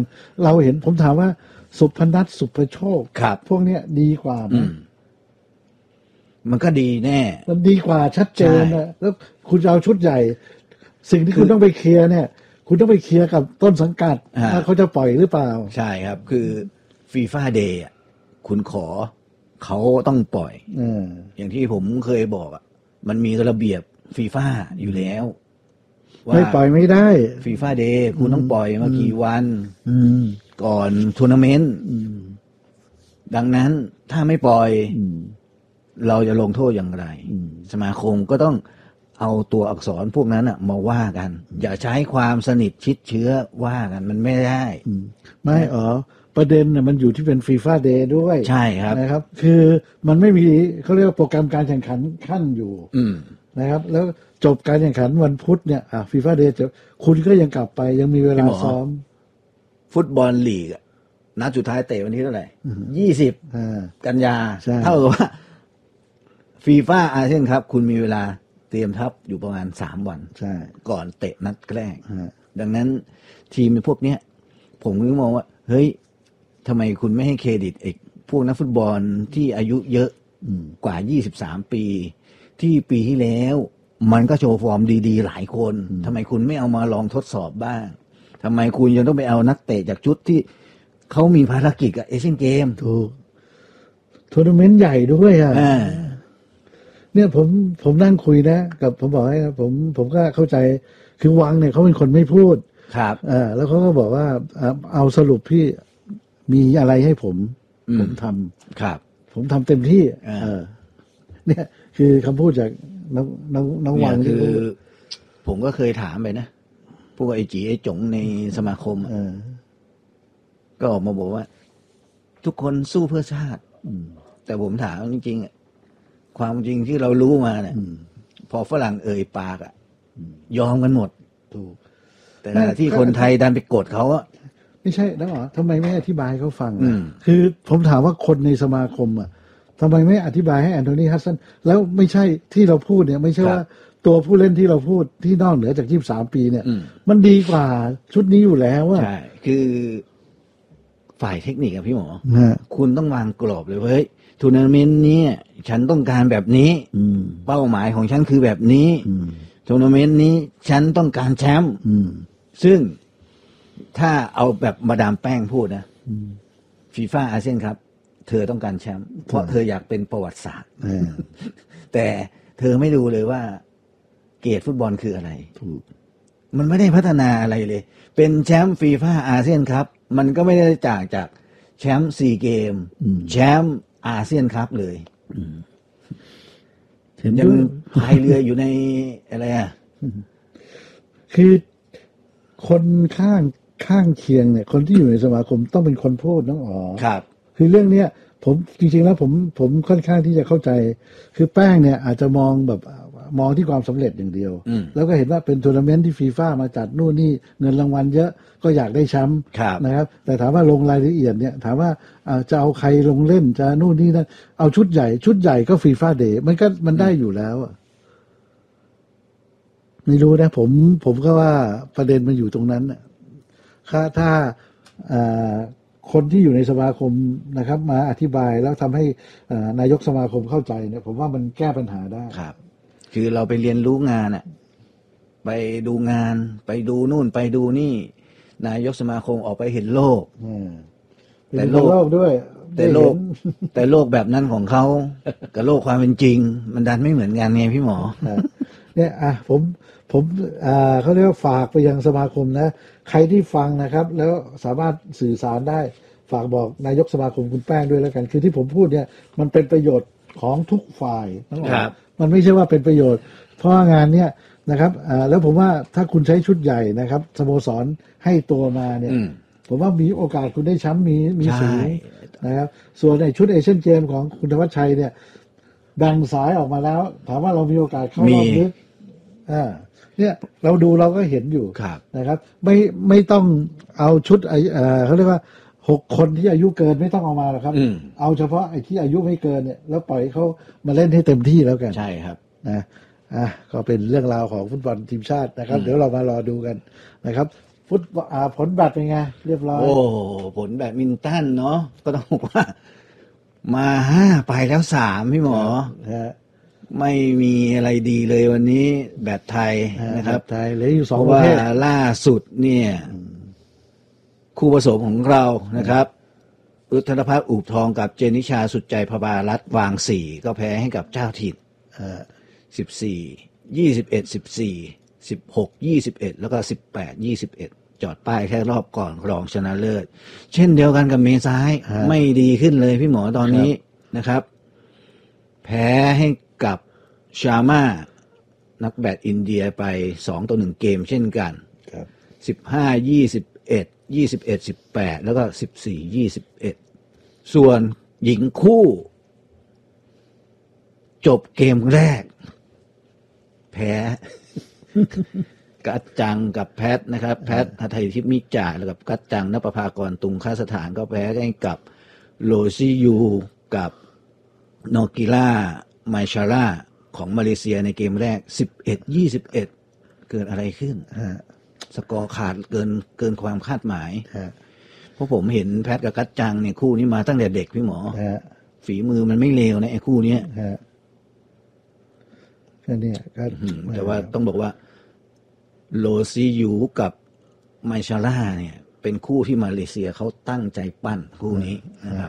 เราเห็นผมถามว่าสุพนัทสุภโชคพวกเนี้ยดีกว่าไหมมันก็ดีแน่มันดีกว่าชัดเจนนะแล้วคุณเอาชุดใหญ่สิ่งที่คุณต้องไปเคลียร์เนี่ยคุณต้องไปเคลียร์กับต้นสังกัดเขาจะปล่อยหรือเปล่าใช่ครับคือฟีฟ่าเดย์คุณขอเขาต้องปล่อยอย่างที่ผมเคยบอกมันมีระเบียบฟีฟ่าอยู่แล้วไม่ปล่อยไม่ได้ฟีฟ่าเดย์คุณต้องปล่อยมากี่วันก่อนทัวร์นาเมนต์ดังนั้นถ้าไม่ปล่อยเราจะลงโทษอย่างไรสมาคมก็ต้องเอาตัวอักษรพวกนั้นมาว่ากันอย่าใช้ความสนิทชิดเชื้อว่ากันมันไม่ได้ไม่ประเด็นน่ะมันอยู่ที่เป็นฟีฟ่าเดย์ด้วยใช่ครับนะครับคือมันไม่มีเขาเรียกว่าโปรแกรมการแข่งขันขั้นอยู่นะครับแล้วจบการแข่งขันวันพุธเนี่ยฟีฟ่าเดย์คุณก็ยังกลับไปยังมีเวลาซ้อมฟุตบอลลีกนัดสุดท้ายเตะวันที่เท่าไหร่20กันยาเท่ากับว่าฟีฟ่าอาเซียนครับคุณมีเวลาเตรียมทัพอยู่ประมาณ3 วันก่อนเตะนัดแรกดังนั้นทีมพวกเนี้ยผมก็มองว่าเฮ้ยทำไมคุณไม่ให้เครดิตพวกนักฟุตบอลที่อายุเยอะกว่า23 ปีที่ปีที่แล้วมันก็โชว์ฟอร์มดีๆหลายคนทำไมคุณไม่เอามาลองทดสอบบ้างทำไมคุณยังต้องไปเอานักเตะจากชุดที่เขามีภารกิจกับเอเชียนเกมถูกทัวร์นาเมนต์ใหญ่ด้วยเนี่ยผมนั่งคุยนะกับผมบอกให้ผมก็เข้าใจคือวังเนี่ยเขาเป็นคนไม่พูดครับแล้วเขาก็บอกว่าเอาสรุปพี่มีอะไรให้ผมทำครับผมทำเต็มที่เนี่ยคือคำพูดจากน้องวังคือผมก็เคยถามไปนะพวกไอ้จีไอ้จงในสมาคมก็ออกมาบอกว่าทุกคนสู้เพื่อชาติแต่ผมถามจริงๆความจริงที่เรารู้มาเนี่ยพอฝรั่งเอ่ยปากยอมกันหมดถูกแต่ที่คนไทยดันไปกดเขาไม่ใช่แล้วเหรอทำไมไม่อธิบายเขาฟังคือผมถามว่าคนในสมาคมทำไมไม่อธิบายให้แอนโทนีฮัสซันแล้วไม่ใช่ที่เราพูดเนี่ยไม่ใช่ว่าตัวผู้เล่นที่เราพูดที่นอกเหนือจาก23 ปีเนี่ยมันดีกว่าชุดนี้อยู่แล้วใช่คือฝ่ายเทคนิคพี่หมอคุณต้องวางกรอบเลยเฮ้ยทัวร์นาเมนต์นี้ฉันต้องการแบบนี้เป้าหมายของฉันคือแบบนี้ทัวร์นาเมนต์นี้ฉันต้องการแชมป์ซึ่งถ้าเอาแบบมาดามแป้งพูดนะฟีฟ่าอาเซียนครับเธอต้องการแชมป์เพราะเธออยากเป็นประวัติศาสตร์แต่เธอไม่ดูเลยว่าเกรดฟุตบอลคืออะไรมันไม่ได้พัฒนาอะไรเลยเป็นแชมป์ฟีฟ่าอาเซียนครับมันก็ไม่ได้จากแชมป์4 เกมแชมป์อาเซียนครับเลยยังพายเรืออยู่ในอะไรคือคนข้างเคียงเนี่ยคนที่อยู่ในสมาคมต้องเป็นคนพูดน้องครับคือเรื่องเนี้ยผมจริงๆแล้วผมค่อนข้างที่จะเข้าใจคือแป้งเนี่ยอาจจะมองที่ความสำเร็จอย่างเดียวแล้วก็เห็นว่าเป็นทัวร์นาเมนต์ที่ฟีฟ่ามาจัดนู่นนี่เงินรางวัลเยอะก็อยากได้แชมป์นะครับแต่ถามว่าลงรายละเอียดเนี่ยถามว่าจะเอาใครลงเล่นจะนู่นนี่นั่นเอาชุดใหญ่ก็ฟีฟ่าเดย์มันได้อยู่แล้วไม่รู้นะผมก็ว่าประเด็นมันอยู่ตรงนั้นถ้าคนที่อยู่ในสมาคมนะครับมาอธิบายแล้วทำให้นายกสมาคมเข้าใจเนี่ยผมว่ามันแก้ปัญหาได้ครับคือเราไปเรียนรู้งานไปดูงานไปดูนู่นไปดูนี่นายกสมาคมออกไปเห็นโลกแต่โลกด้วยแต่โลกแบบนั้นของเขากับโลกความเป็นจริงมันดันไม่เหมือนกันไงพี่หมอเนี่ยผมเขาเรียกว่าฝากไปยังสมาคมนะใครที่ฟังนะครับแล้วสามารถสื่อสารได้ฝากบอกนายกสมาคมคุณแป้งด้วยแล้วกันคือที่ผมพูดเนี่ยมันเป็นประโยชน์ของทุกฝ่ายนะครับมันไม่ใช่ว่าเป็นประโยชน์เพราะงานเนี่ยนะครับแล้วผมว่าถ้าคุณใช้ชุดใหญ่นะครับสโมสรให้ตัวมาเนี่ยผมว่ามีโอกาสคุณได้แชมป์มีสูงนะครับส่วนในชุดเอเชียนเกมของคุณธวัชชัยเนี่ยแบ่งสายออกมาแล้วถามว่าเรามีโอกาสเข้ารอบลึกเนี่ยเราดูเราก็เห็นอยู่นะครับไม่ต้องเอาชุดเขาเรียกว่า6 คนที่อายุเกินไม่ต้องเอามาหรอกครับเอาเฉพาะไอ้ที่อายุไม่เกินเนี่ยแล้วปล่อยเขามาเล่นให้เต็มที่แล้วกันใช่ครับนะก็เป็นเรื่องราวของฟุตบอลทีมชาตินะครับเดี๋ยวเรามารอดูกันนะครับฟุตบอลผลแบดเป็นไงเรียบร้อยโอ้ผลแบดมินตันเนาะก็ต้องบอกว่ามา5ไปแล้ว3พี่หมอไม่มีอะไรดีเลยวันนี้แบดไทยนะครับไทยเหลืออยู่2 ประเภทว่าล่าสุดเนี่ยคู่ผสมของเรานะครับอุทธนภาพอูบทองกับเจนิชาสุดใจพบารัตน์วาง4ก็แพ้ให้กับเจ้าถิ่น14 21 14 16 21แล้วก็18 21จอดป้ายแค่รอบก่อนรองชนะเลิศเช่นเดียวกันกับเมซ้ายไม่ดีขึ้นเลยพี่หมอตอนนี้นะครับแพ้ให้กับชาม่านักแบดอินเดียไป2-1เกมเช่นกัน15 21 21 18แล้วก็14 21ส่วนหญิงคู่จบเกมแรกแพ้ กัจจังกับแพทนะครับแพทหทัยทิพย์มิจ่าแล้วกับกัจจังณประภากรตุงคสถานก็แพ้ให้กับโลซิยูกับโนกิล่าไมชาร่าของมาเลเซียในเกมแรก11-21เกิดอะไรขึ้นสกอร์ขาดเกินความคาดหมายเพราะผมเห็นแพทกับกัจจังเนี่ยคู่นี้มาตั้งแต่เด็กพี่หมอฝีมือมันไม่เลวนะไอ้คู่นี้แค่นี้แต่ว่าต้องบอกว่าโลซียูกับไมชาร่าเนี่ยเป็นคู่ที่มาเลเซียเขาตั้งใจปั้นคู่นี้นะครับ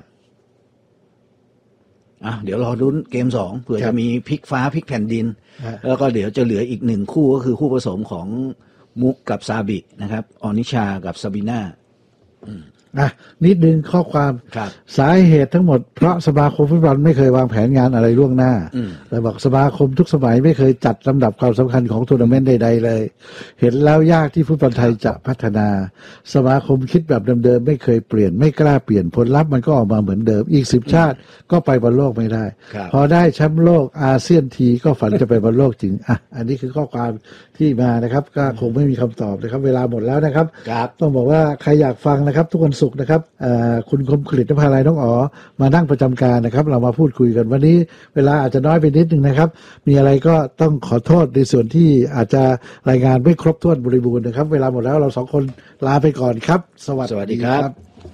เดี๋ยวรอลุ้นเกม2เผื่อจะมีพลิกฟ้าพลิกแผ่นดินแล้วก็เดี๋ยวจะเหลืออีก1คู่ก็คือคู่ผสมของมุกกับซาบินะครับอนิชากับซาบิน่านิดนึงข้อความสาเหตุทั้งหมดเพราะสมาคมฟุตบอลไม่เคยวางแผนงานอะไรล่วงหน้าแต่บอกสมาคมทุกสมัยไม่เคยจัดลำดับความสำคัญของทัวร์นาเมนต์ใดๆเลยเห็นแล้วยากที่ฟุตบอลไทยจะพัฒนาสมาคมคิดแบบเดิมๆไม่เคยเปลี่ยนไม่กล้าเปลี่ยนผลลัพธ์มันก็ออกมาเหมือนเดิมอีก10ชาติก็ไปบอลโลกไม่ได้พอได้แชมป์โลกอาเซียนทีก็ฝันจะไปบอลโลกจริงอันนี้คือข้อความที่มานะครับก็คงไม่มีคำตอบนะครับเวลาหมดแล้วนะครับต้องบอกว่าใครอยากฟังนะครับทุกวันศุกร์นะครับคุณคมกฤษณภาลัยน้องอ๋อมานั่งประจำการนะครับเรามาพูดคุยกันวันนี้เวลาอาจจะน้อยไปนิดนึงนะครับมีอะไรก็ต้องขอโทษในส่วนที่อาจจะรายงานไม่ครบถ้วนบริบูรณ์นะครับเวลาหมดแล้วเรา2คนลาไปก่อนครับสวัสดีครับ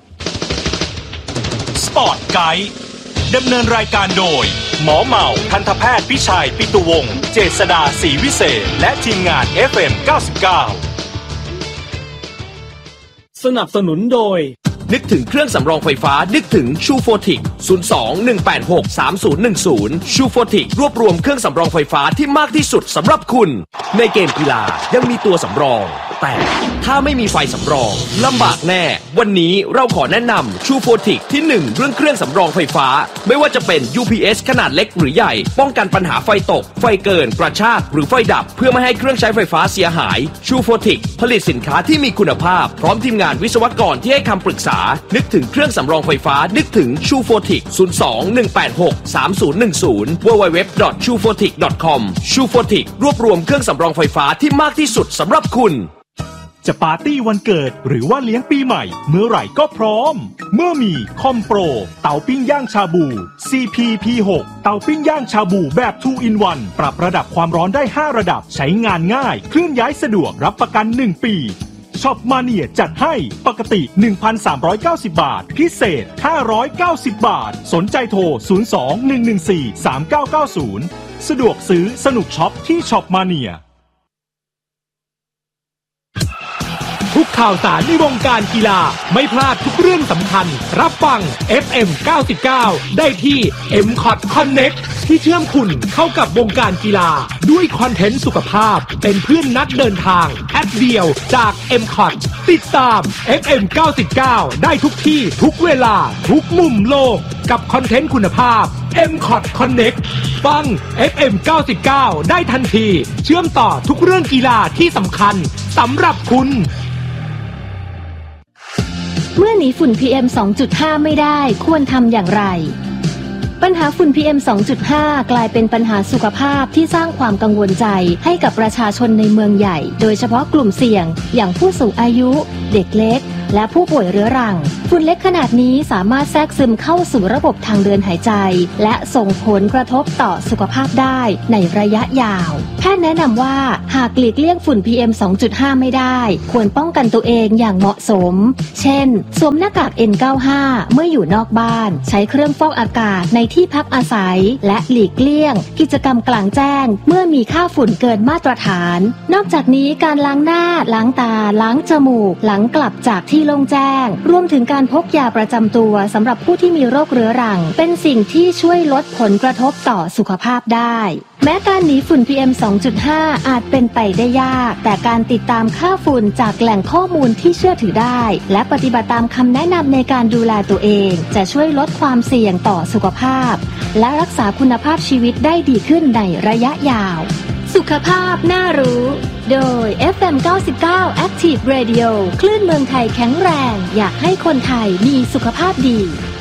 สปอร์ตไกด์ดำเนินรายการโดยหมอเหมาทันตแพทย์พิชัยปิตุวงศ์เจษฎาศรีวิเศษและทีมงาน FM 99 สนับสนุนโดยนึกถึงเครื่องสำรองไฟฟ้านึกถึงชูโฟติก02-186-3010ชูโฟติกรวบรวมเครื่องสำรองไฟฟ้าที่มากที่สุดสำหรับคุณในเกมกีฬายังมีตัวสำรองแต่ถ้าไม่มีไฟสำรองลำบากแน่วันนี้เราขอแนะนำชูโฟติกที่1เรื่องเครื่องสำรองไฟฟ้าไม่ว่าจะเป็น UPS ขนาดเล็กหรือใหญ่ป้องกันปัญหาไฟตกไฟเกินกระชากหรือไฟดับเพื่อไม่ให้เครื่องใช้ไฟฟ้าเสียหายชูโฟติกผลิตสินค้าที่มีคุณภาพพร้อมทีมงานวิศวกรที่ให้คำปรึกษานึกถึงเครื่องสำรองไฟฟ้านึกถึงชูโฟติก02-186-3010 www.chufotic.com ชูโฟติกรวบรวมเครื่องสำรองไฟฟ้าที่มากที่สุดสำหรับคุณจะปาร์ตี้วันเกิดหรือว่าเลี้ยงปีใหม่เมื่อไหร่ก็พร้อมเมื่อมีคอมโปรเตาปิ้งย่างชาบู CP-P6 เตาปิ้งย่างชาบูแบบ 2 in 1 ปรับระดับความร้อนได้5ระดับใช้งานง่ายเคลื่อนย้ายสะดวกรับประกัน1ปีช็อปมาเนียจัดให้ปกติ 1,390 บาทพิเศษ590 บาทสนใจโทร 02-114-3990 สะดวกซื้อสนุกช็อปที่ช็อปมาเนียทุกข่าวสารในวงการกีฬาไม่พลาดทุกเรื่องสำคัญรับฟัง FM 99ได้ที่ MCOT Connect ที่เชื่อมคุณเข้ากับวงการกีฬาด้วยคอนเทนต์สุขภาพเป็นเพื่อนนักเดินทางแอปเดียวจาก MCOT ติดตาม FM 99ได้ทุกที่ทุกเวลาทุกมุมโลกกับคอนเทนต์คุณภาพ MCOT Connect ฟัง FM 99ได้ทันทีเชื่อมต่อทุกเรื่องกีฬาที่สำคัญสำหรับคุณเมื่อหนีฝุ่น PM 2.5 ไม่ได้ควรทำอย่างไรปัญหาฝุ่น PM 2.5 กลายเป็นปัญหาสุขภาพที่สร้างความกังวลใจให้กับประชาชนในเมืองใหญ่โดยเฉพาะกลุ่มเสี่ยงอย่างผู้สูงอายุเด็กเล็กและผู้ป่วยเรื้อรังฝุ่นเล็กขนาดนี้สามารถแทรกซึมเข้าสู่ระบบทางเดินหายใจและส่งผลกระทบต่อสุขภาพได้ในระยะยาวแพทย์แนะนำว่าหากหลีกเลี่ยงฝุ่น PM 2.5 ไม่ได้ควรป้องกันตัวเองอย่างเหมาะสมเช่นสวมหน้ากาก N95 เมื่ออยู่นอกบ้านใช้เครื่องฟอกอากาศในที่พักอาศัยและหลีกเลี่ยงกิจกรรมกลางแจ้งเมื่อมีค่าฝุ่นเกินมาตรฐานนอกจากนี้การล้างหน้าล้างตาล้างจมูกหลังกลับจากที่โล่งแจ้งรวมถึงการพกยาประจำตัวสำหรับผู้ที่มีโรคเรื้อรังเป็นสิ่งที่ช่วยลดผลกระทบต่อสุขภาพได้แม้การหนีฝุ่น PM 2.5 อาจเป็นไปได้ยากแต่การติดตามค่าฝุ่นจากแหล่งข้อมูลที่เชื่อถือได้และปฏิบัติตามคำแนะนำในการดูแลตัวเองจะช่วยลดความเสี่ยงต่อสุขภาพและรักษาคุณภาพชีวิตได้ดีขึ้นในระยะยาวสุขภาพน่ารู้โดย FM 99 Active Radio คลื่นเมืองไทยแข็งแรงอยากให้คนไทยมีสุขภาพดี